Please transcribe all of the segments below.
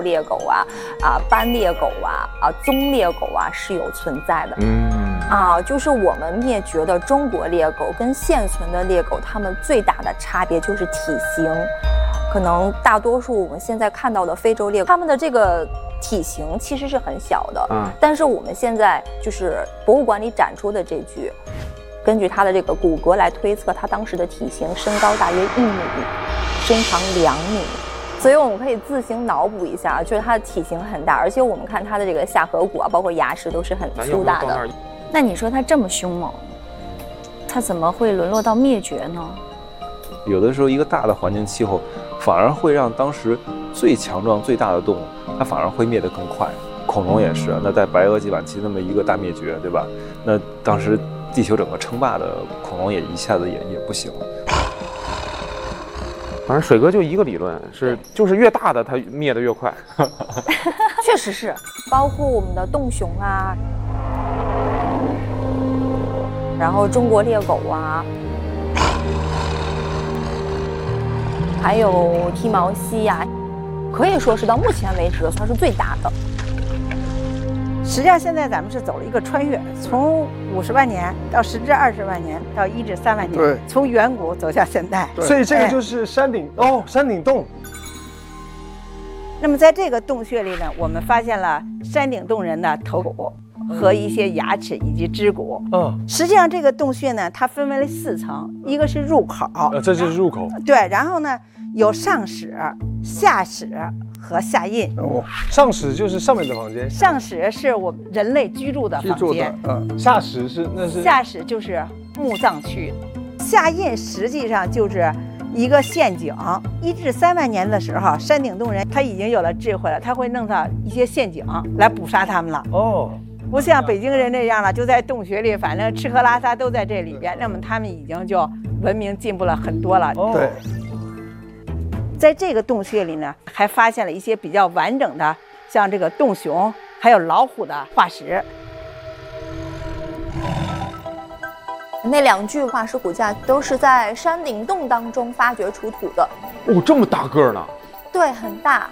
猎狗斑鬣狗棕猎狗是有存在的。就是我们灭绝的中国猎狗跟现存的猎狗，它们最大的差别就是体型。可能大多数我们现在看到的非洲猎狗，它们的这个体型其实是很小的。但是我们现在就是博物馆里展出的这具，根据它的这个骨骼来推测，它当时的体型身高大约1米，身长2米。所以我们可以自行脑补一下，就是它的体型很大，而且我们看它的这个下颌骨包括牙齿都是很粗大的。 那你说它这么凶猛，它怎么会沦落到灭绝呢？ 有的时候一个大的环境气候，反而会让当时最强壮最大的动物，它反而会灭得更快。恐龙也是，那在白垩纪晚期那么一个大灭绝，对吧？那当时地球整个称霸的恐龙也一下子也不行了。 反正水哥就一个理论是，就是越大的它灭得越快。 确实是，包括我们的洞熊然后中国猎狗还有剃毛犀可以说是到目前为止算是最大的。 实际上现在咱们是走了一个穿越，从50万年到10至20万年到1至3万年， 对， 从远古走向现代。 所以这个就是山顶洞。 那么在这个洞穴里呢，我们发现了山顶洞人的头骨和一些牙齿以及肢骨。实际上这个洞穴呢，它分为了4层，一个是入口， 这就是入口。 对，然后呢有上室、下室和下印。 上室就是上面的房间， 上室是我们人类居住的房间。 下室是下室就是墓葬区，下印实际上就是一个陷阱。1至3万年的时候，山顶洞人他已经有了智慧了，他会弄到一些陷阱来捕杀他们了。不像北京人那样了，就在洞穴里，反正吃喝拉撒都在这里边。那么他们已经就文明进步了很多了。 对， 在这个洞穴里呢，还发现了一些比较完整的，像这个洞熊还有老虎的化石。 那2具化石骨架都是在山顶洞当中发掘出土的。 这么大个呢？ 对，很大。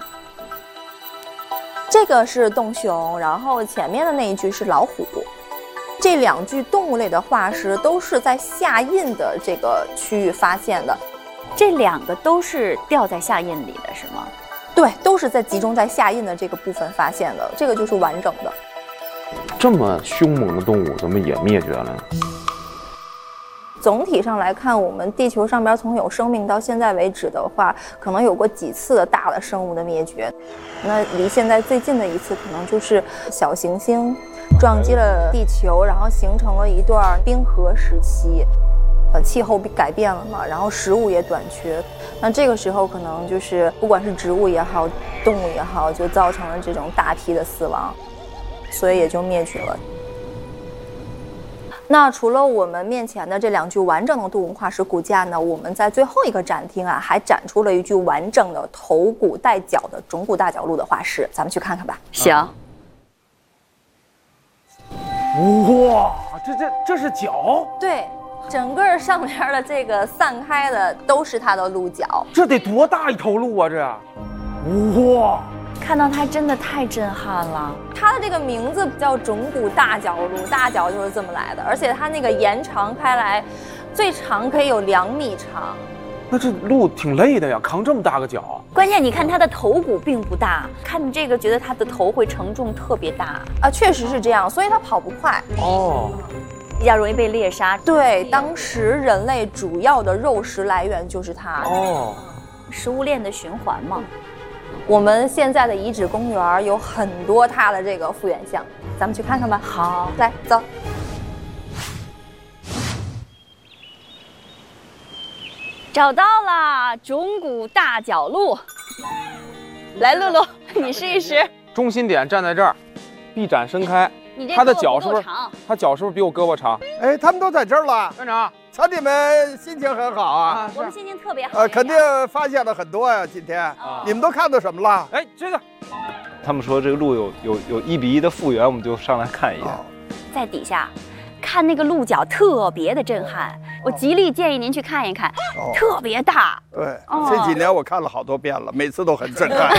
这个是洞熊，然后前面的那一具是老虎。这2具动物类的化石都是在下印的这个区域发现的。 这2个都是掉在下印里的是吗？ 对，都是集中在下印的这个部分发现的，这个就是完整的。 这么凶猛的动物怎么也灭绝了呢？ 总体上来看，我们地球上边从有生命到现在为止的话，可能有过几次的大的生物的灭绝。那离现在最近的一次，可能就是小行星撞击了地球，然后形成了一段冰河时期。气候改变了嘛，然后食物也短缺，那这个时候可能就是不管是植物也好，动物也好，就造成了这种大批的死亡，所以也就灭绝了。那除了我们面前的这2具完整的动物化石骨架呢，我们在最后一个展厅还展出了一具完整的头骨带角的种骨大角鹿的化石，咱们去看看吧。 行。 哇，这是脚？ 对。整个上面的这个散开的都是它的鹿角， 这得多大一头鹿啊！这，哇， 看到它真的太震撼了。 它的这个名字叫种骨大角鹿，大角就是这么来的，而且它那个延长开来，最长可以有2米长。 那这鹿挺累的呀，扛这么大个角。 关键你看它的头骨并不大，看这个觉得它的头会承重特别大确实是这样，所以它跑不快。 比较容易被猎杀。 对，当时人类主要的肉食来源就是它。 食物链的循环嘛。 我们现在的遗址公园有很多它的这个复原像，咱们去看看吧。 好， 来走。 找到了种骨大角鹿。来，露露，你试一试。 中心点站在这儿，臂展伸开。他的脚是不是？他脚是不是比我胳膊长？ 他们都在这儿了。 院长， 瞧你们心情很好啊！ 我们心情特别好。 肯定发现了很多呀，今天。你们都看到什么了？ 这个， 他们说这个鹿有1比1的复原，我们就上来看一眼。 在底下看那个鹿角特别的震撼，我极力建议您去看一看，特别大。 对，这几年我看了好多遍了，每次都很震撼。